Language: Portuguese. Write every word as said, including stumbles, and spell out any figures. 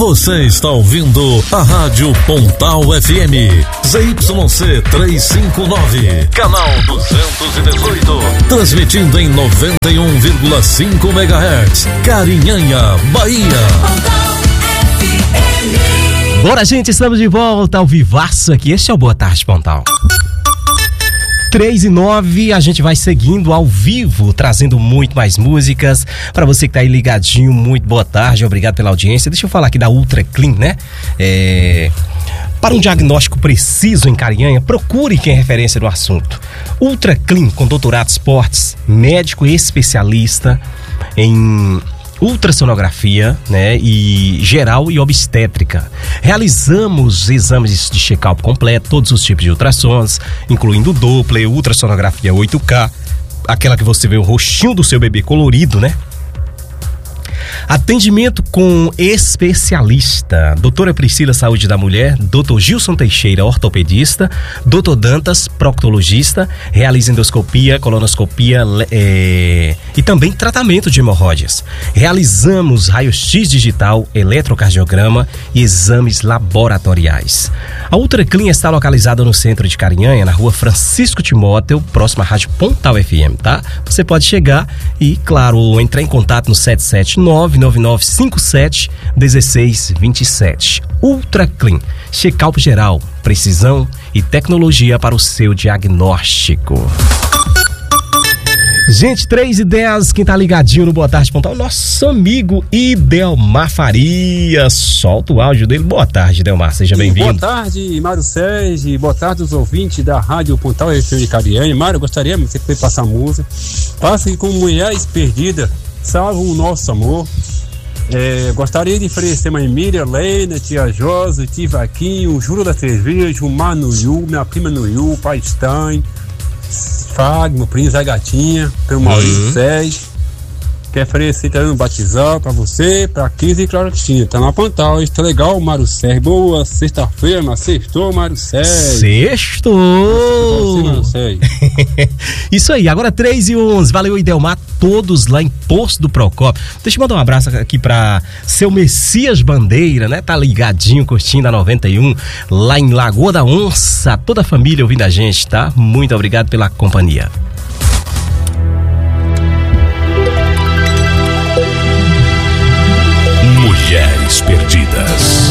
Você está ouvindo a Rádio Pontal F M, Z Y C trezentos e cinquenta e nove, canal duzentos e dezoito, transmitindo em noventa e um vírgula cinco megahertz, Carinhanha, Bahia. Bora, gente, estamos de volta ao vivaço aqui. Este é o Boa Tarde Pontal. três e nove, a gente vai seguindo ao vivo, trazendo muito mais músicas. Para você que tá aí ligadinho, muito boa tarde, obrigado pela audiência. Deixa eu falar aqui da Ultra Clean, né? É... Para um diagnóstico preciso em Carinhanha, procure quem é referência no assunto. Ultra Clean, com doutorado em esportes, médico especialista em ultrassonografia, né, e geral e obstétrica. Realizamos exames de check-up completo, todos os tipos de ultrassons, incluindo Doppler, ultrassonografia oito K, aquela que você vê o rostinho do seu bebê colorido, né? Atendimento com especialista, doutora Priscila, Saúde da Mulher, doutor Gilson Teixeira, ortopedista, doutor Dantas, proctologista, realiza endoscopia, colonoscopia é, e também tratamento de hemorroidas. Realizamos raio-x digital, eletrocardiograma e exames laboratoriais. A Ultra Clean está localizada no centro de Carinhanha, na rua Francisco Timóteo, próxima à Rádio Pontal F M, tá? Você pode chegar e, claro, entrar em contato no sete sete nove nove nove cinco sete um seis dois sete. Ultra Clean, check-up geral, precisão e tecnologia para o seu diagnóstico. Gente, três e dez, quem tá ligadinho no Boa Tarde Pontal, nosso amigo Idelmar Farias. Solta o áudio dele. Boa tarde, Idelmar, seja bem-vindo. Boa tarde, Mário Sérgio, boa tarde aos ouvintes da Rádio Pontal F M de Carinhanha. Mário, gostaria que você pudesse passar música. Passa aqui com Mulheres Perdidas, salva o nosso amor. É, gostaria de oferecer a Emília, Lena, Tia Josa, Tia Vaquinho, Júlio da Cerveja, o Mar Nuiu, minha prima Nuiu, Pai Stein, Fag, meu primo Zé Gatinha, pelo Maurício uhum. Sérgio. Quer oferecer também um batizado pra você, pra quinze e Clarotinha. Tá na Pontal, está legal, Mário Sérgio. Boa sexta-feira, mas sextou, Mário Sérgio. Sextou! Mário Sérgio. Isso aí, agora três e onze. Valeu, Idelmar, todos lá em Poço do Procópio. Deixa eu mandar um abraço aqui pra seu Messias Bandeira, né? Tá ligadinho, curtindo a noventa e um, lá em Lagoa da Onça. Toda a família ouvindo a gente, tá? Muito obrigado pela companhia. Mulheres Perdidas.